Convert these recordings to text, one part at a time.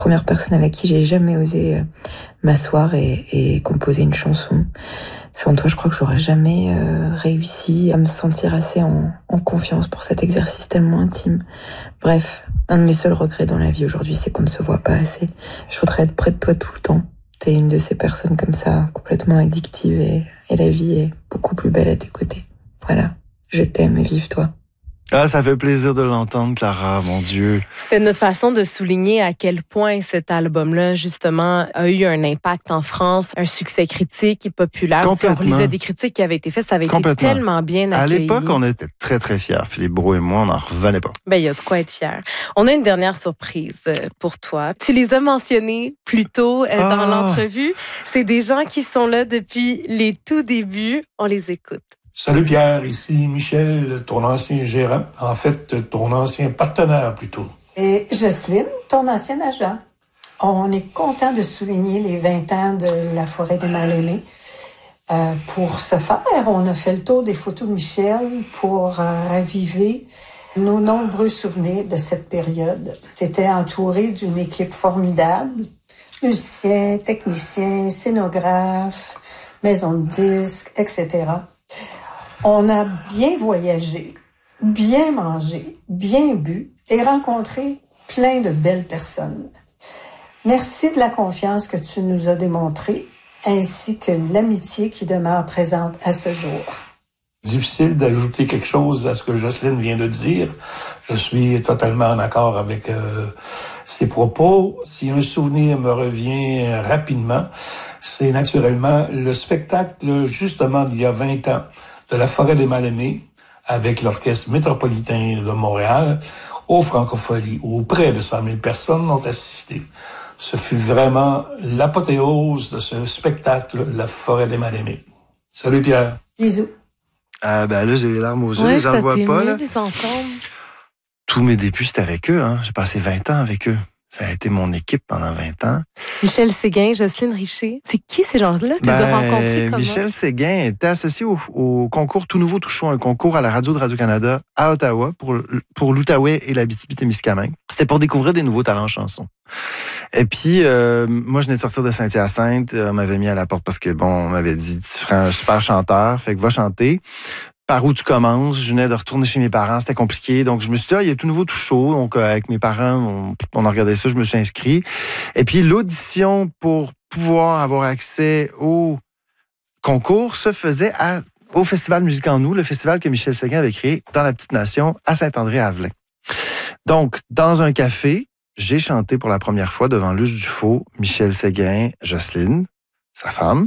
Première personne avec qui j'ai jamais osé m'asseoir et composer une chanson. Sans toi, je crois que j'aurais jamais réussi à me sentir assez en confiance pour cet exercice tellement intime. Bref, un de mes seuls regrets dans la vie aujourd'hui, c'est qu'on ne se voit pas assez. Je voudrais être près de toi tout le temps. T'es une de ces personnes comme ça, complètement addictive et la vie est beaucoup plus belle à tes côtés. Voilà, je t'aime et vive toi. Ah, ça fait plaisir de l'entendre, Clara, mon Dieu. C'était notre façon de souligner à quel point cet album-là, justement, a eu un impact en France, un succès critique et populaire. Si on relisait des critiques qui avaient été faites, ça avait été tellement bien accueilli. À l'époque, on était très, très fiers. Philippe Brault et moi, on n'en revenait pas. Ben, il y a de quoi être fier. On a une dernière surprise pour toi. Tu les as mentionnés plus tôt dans l'entrevue. C'est des gens qui sont là depuis les tout débuts. On les écoute. Salut Pierre, ici Michel, ton ancien gérant. En fait, ton ancien partenaire plutôt. Et Jocelyne, ton ancien agent. On est content de souligner les 20 ans de la Forêt des Mal-Aimés. Pour ce faire, on a fait le tour des photos de Michel pour raviver nos nombreux souvenirs de cette période. C'était entouré d'une équipe formidable. Musiciens, techniciens, scénographes, maisons de disques, etc. On a bien voyagé, bien mangé, bien bu et rencontré plein de belles personnes. Merci de la confiance que tu nous as démontrée, ainsi que l'amitié qui demeure présente à ce jour. Difficile d'ajouter quelque chose à ce que Jocelyne vient de dire. Je suis totalement en accord avec ses propos. Si un souvenir me revient rapidement, c'est naturellement le spectacle justement d'il y a 20 ans de la Forêt des Mal-Aimés avec l'Orchestre métropolitain de Montréal aux Francopholies, où près de 100 000 personnes ont assisté. Ce fut vraiment l'apothéose de ce spectacle, la Forêt des Mal-Aimés. Salut Pierre. Bisous. Ah ben là, j'ai les larmes aux yeux, j'en vois pas. Là. Tous mes débuts, c'était avec eux. Hein. J'ai passé 20 ans avec eux. Ça a été mon équipe pendant 20 ans. Michel Séguin, Jocelyne Richer. C'est qui ces gens-là? Tu les as rencontrés comment? Michel Séguin était associé au concours Tout Nouveau Tout Chaud, un concours à la radio de Radio-Canada à Ottawa pour l'Outaouais et l'Abitibi-Témiscamingue. C'était pour découvrir des nouveaux talents en chanson. Et puis, moi, je venais de sortir de Saint-Hyacinthe. On m'avait mis à la porte parce que, on m'avait dit, tu serais un super chanteur, fait que va chanter. Par où tu commences? Je venais de retourner chez mes parents, c'était compliqué. Donc, je me suis dit, il y a Tout Nouveau Tout Chaud. Donc, avec mes parents, on a regardé ça, je me suis inscrit. Et puis, l'audition pour pouvoir avoir accès au concours se faisait au Festival Musique en nous, le festival que Michel Séguin avait créé dans la Petite Nation à Saint-André-Havelin. Donc, dans un café, j'ai chanté pour la première fois devant Luce Dufault, Michel Séguin, Jocelyne, sa femme.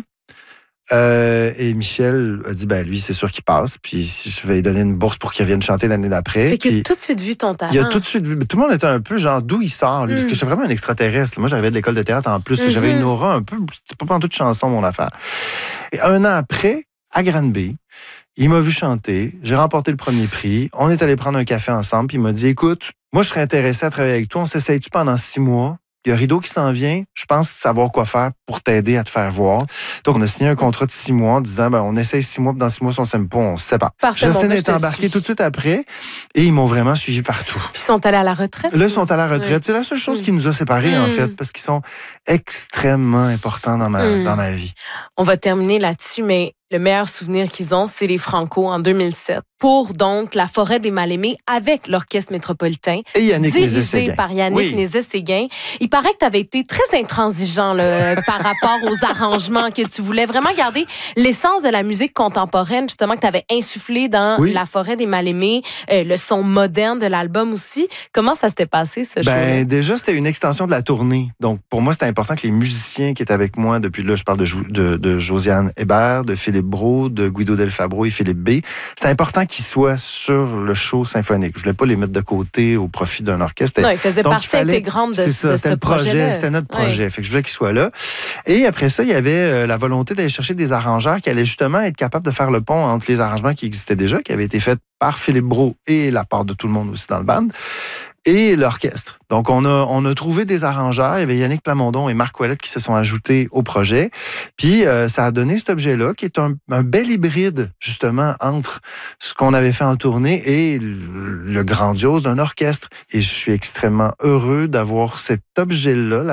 Et Michel a dit, lui, c'est sûr qu'il passe. Puis je vais lui donner une bourse pour qu'il revienne chanter l'année d'après. Fait qu'il a tout de suite vu ton talent. Il a tout de suite vu. Tout le monde était un peu genre, d'où il sort, lui? Parce que j'étais vraiment un extraterrestre. Moi, j'arrivais de l'école de théâtre en plus. J'avais une aura un peu. C'était pas en toute chanson, mon affaire. Et un an après, à Granby, il m'a vu chanter. J'ai remporté le premier prix. On est allé prendre un café ensemble. Puis il m'a dit, écoute, moi, je serais intéressé à travailler avec toi. On s'essaye-tu pendant 6 mois? Il y a Rideau qui s'en vient. Je pense savoir quoi faire pour t'aider à te faire voir. Donc, on a signé un contrat de 6 mois en disant, on essaye 6 mois, puis dans 6 mois, si on s'aime pas, on se sépare. Jocelyne est embarquée tout de suite après et ils m'ont vraiment suivi partout. Puis ils sont allés à la retraite? Là, ils sont à la retraite. Oui. C'est la seule chose qui nous a séparés, en fait, parce qu'ils sont extrêmement importants dans ma vie. On va terminer là-dessus, mais le meilleur souvenir qu'ils ont, c'est les Franco en 2007. Pour donc la Forêt des Mal-Aimés avec l'Orchestre métropolitain. Et Yannick dirigé par Yannick Nézet-Séguin. Il paraît que tu avais été très intransigeant par rapport aux arrangements, que tu voulais vraiment garder l'essence de la musique contemporaine, justement, que tu avais insufflé dans la Forêt des Mal-Aimés, le son moderne de l'album aussi. Comment ça s'était passé, ce show-là? Déjà, c'était une extension de la tournée. Donc, pour moi, c'était important que les musiciens qui étaient avec moi, depuis là, je parle de Josiane Hébert, de Philippe Brault, de Guido Del Fabro et Philippe B. C'était important qu'ils soient sur le show symphonique. Je voulais pas les mettre de côté au profit d'un orchestre. Non, ils faisaient partie intégrante de ce projet. C'était notre projet. Fait que je voulais qu'ils soient là. Et après ça, il y avait la volonté d'aller chercher des arrangeurs qui allaient justement être capables de faire le pont entre les arrangements qui existaient déjà, qui avaient été faits par Philippe Brault et la part de tout le monde aussi dans le band. et l'orchestre. Donc, on a trouvé des arrangeurs. Il y avait Yannick Plamondon et Marc Ouellette qui se sont ajoutés au projet. Puis, ça a donné cet objet-là qui est un bel hybride, justement, entre ce qu'on avait fait en tournée et le grandiose d'un orchestre. Et je suis extrêmement heureux d'avoir cet objet-là,